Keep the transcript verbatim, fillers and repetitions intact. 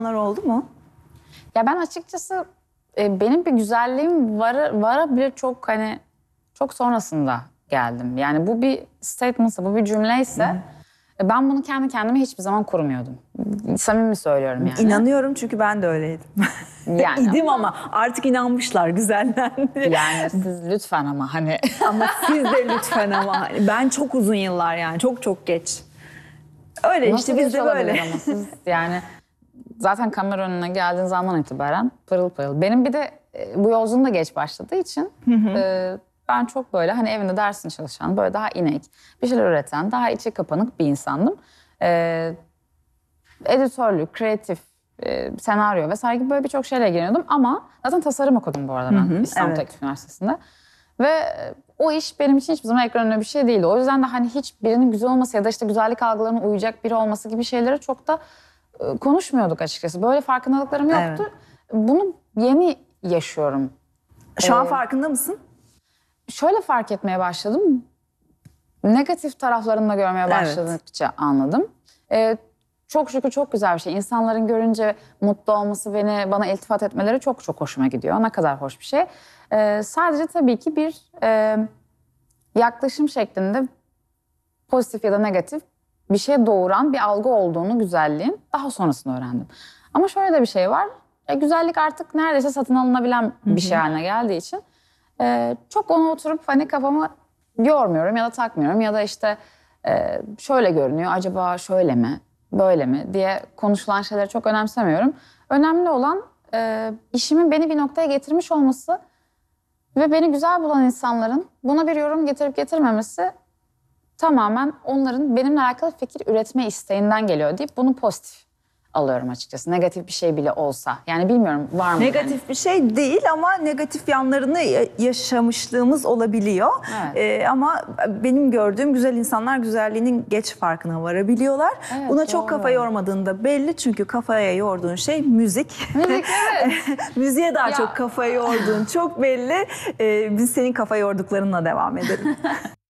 oldu mu? Ya ben açıkçası e, benim bir güzelliğim var, varabilir çok hani çok sonrasında geldim. Yani bu bir statement'sa, bu bir cümleyse e, ben bunu kendi kendime hiçbir zaman kurmuyordum. Samimi söylüyorum yani. İnanıyorum çünkü ben de öyleydim. Yani İdim ama artık inanmışlar güzellendi. Yani siz lütfen ama hani Ama siz de lütfen ama hani ben çok uzun yıllar yani çok çok geç. Öyle nasıl işte biz geç de olabilir böyle. ama siz yani zaten kamera önüne geldiğiniz andan itibaren pırıl pırıl. Benim bir de e, bu yolculuğum da geç başladığı için e, ben çok böyle hani evinde dersini çalışan, böyle daha inek, bir şeyler üreten, daha içe kapanık bir insandım. E, editörlük, kreatif, e, senaryo vesaire gibi böyle birçok şeyle ilgileniyordum ama zaten tasarım okudum bu arada ben İstanbul evet. Teknik Üniversitesi'nde. Ve e, o iş benim için hiçbir zaman ekran önünde bir şey değildi. O yüzden de hani hiç birinin güzel olması ya da işte güzellik algılarına uyacak biri olması gibi şeyleri çok da e, konuşmuyorduk açıkçası. Böyle farkındalıklarım yoktu. Evet. Bunu yeni yaşıyorum. Şu an Ee, farkında mısın? Şöyle fark etmeye başladım. Negatif taraflarını da görmeye Evet. başladıkça anladım. Ee, çok şükür çok güzel bir şey. İnsanların görünce mutlu olması, beni bana iltifat etmeleri çok çok hoşuma gidiyor. Ne kadar hoş bir şey. Ee, sadece tabii ki bir e, yaklaşım şeklinde pozitif ya da negatif bir şey doğuran bir algı olduğunu güzelliğin daha sonrasında öğrendim. Ama şöyle de bir şey var. E, güzellik artık neredeyse satın alınabilen bir şey haline geldiği için e, çok onu oturup hani kafamı yormuyorum ya da takmıyorum ya da işte e, şöyle görünüyor acaba şöyle mi böyle mi diye konuşulan şeyleri çok önemsemiyorum. Önemli olan e, işimin beni bir noktaya getirmiş olması ve beni güzel bulan insanların buna bir yorum getirip getirmemesi tamamen onların benimle alakalı fikir üretme isteğinden geliyor deyip bunu pozitif alıyorum açıkçası. Negatif bir şey bile olsa. Yani bilmiyorum var mı? Negatif bir şey değil ama negatif yanlarını ya- yaşamışlığımız olabiliyor. Evet. Ee, ama benim gördüğüm güzel insanlar güzelliğinin geç farkına varabiliyorlar. Evet, Buna çok doğru. kafa yormadığın da belli çünkü kafaya yorduğun şey müzik. Müzik, evet. Müziğe daha Ya. çok kafa yorduğun çok belli. Ee, biz senin kafa yorduklarınla devam edelim.